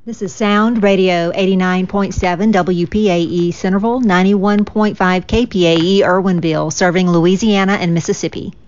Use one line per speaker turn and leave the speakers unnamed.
This is Sound Radio 89.7 WPAE Centerville, 91.5 KPAE Irwinville, serving Louisiana and Mississippi.